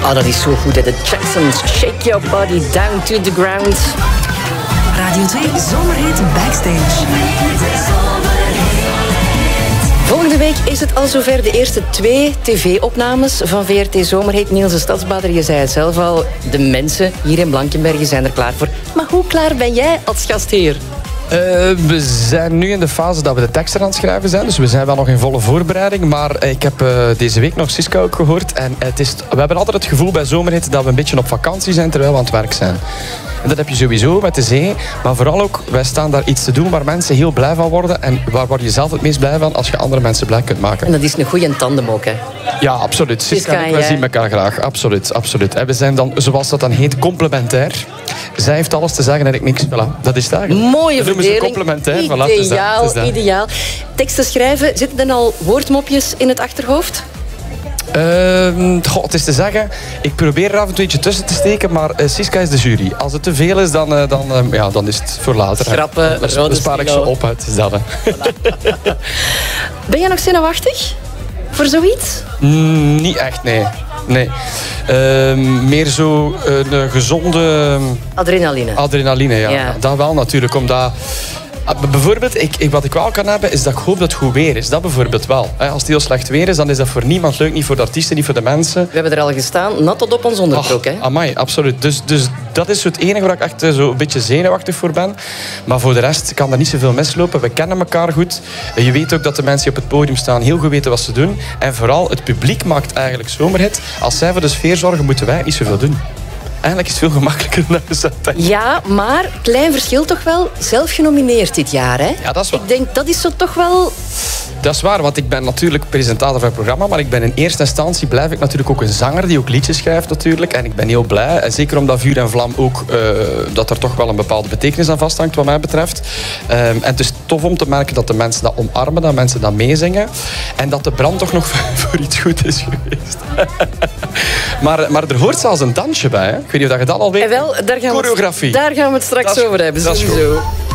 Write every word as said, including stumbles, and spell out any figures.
Oh, dat is zo goed, hè. De Jacksons, Shake Your Body Down to the Ground. Radio twee Zomerhit Backstage. Volgende week is het al zover, de eerste twee tv-opnames van V R T Zomerhit. Niels de Stadsbader, je zei het zelf al, de mensen hier in Blankenberge zijn er klaar voor. Maar hoe klaar ben jij als gastheer? Uh, we zijn nu in de fase dat we de teksten aan het schrijven zijn. Dus we zijn wel nog in volle voorbereiding. Maar ik heb uh, deze week nog Siska ook gehoord. En het is, we hebben altijd het gevoel bij Zomerhit dat we een beetje op vakantie zijn terwijl we aan het werk zijn. En dat heb je sowieso met de zee. Maar vooral ook, wij staan daar iets te doen waar mensen heel blij van worden. En waar word je zelf het meest blij van als je andere mensen blij kunt maken. En dat is een goede tandem ook, hè? Ja, absoluut. Siska en ik, wij jij... zien elkaar graag. Absoluut, absoluut. En we zijn dan, zoals dat dan heet, complementair. Zij heeft alles te zeggen en ik niks. Voilà, dat is het eigenlijk. Mooie verdeling. Complementair. Ideaal, voilà, het is dat, het is dat. ideaal. Teksten schrijven, zitten er al woordmopjes in het achterhoofd? Uh, goh, het is te zeggen, ik probeer er af en toe eentje tussen te steken, maar uh, Siska is de jury. Als het te veel is, dan, uh, dan, uh, ja, dan is het voor later. Grappen, dan, dan spaar ik ze op, het is dat. Hè. Ben jij nog zenuwachtig voor zoiets? Mm, niet echt, nee. nee. Uh, meer zo uh, een gezonde... Adrenaline. Adrenaline, ja. ja. Dat wel natuurlijk, omdat... Bijvoorbeeld, ik, ik, wat ik wel kan hebben, is dat ik hoop dat het goed weer is. Dat bijvoorbeeld wel. Als het heel slecht weer is, dan is dat voor niemand leuk. Niet voor de artiesten, niet voor de mensen. We hebben er al gestaan, nat tot op ons onderbroek. Oh, amai, absoluut. Dus, dus dat is het enige waar ik echt zo een beetje zenuwachtig voor ben. Maar voor de rest kan er niet zoveel mislopen. We kennen elkaar goed. Je weet ook dat de mensen die op het podium staan heel goed weten wat ze doen. En vooral, het publiek maakt eigenlijk Zomerhit. Als zij voor de sfeer zorgen, moeten wij niet zoveel doen. Eigenlijk is het veel gemakkelijker dan je zou denken. Ja, maar klein verschil toch wel. Zelf genomineerd dit jaar, hè? Ja, dat is waar. Ik denk, dat is zo toch wel... Dat is waar, want ik ben natuurlijk presentator van het programma, maar ik ben in eerste instantie blijf ik natuurlijk ook een zanger die ook liedjes schrijft natuurlijk. En ik ben heel blij, en zeker omdat Vuur en Vlam ook, uh, dat er toch wel een bepaalde betekenis aan vasthangt wat mij betreft. Um, en het is tof om te merken dat de mensen dat omarmen, dat mensen dat meezingen. En dat de brand toch nog voor iets goed is geweest. maar, maar er hoort zelfs een dansje bij, hè? Ik weet niet of je dat al weet. En wel, daar gaan choreografie. We, daar gaan we het straks is, over hebben, sowieso.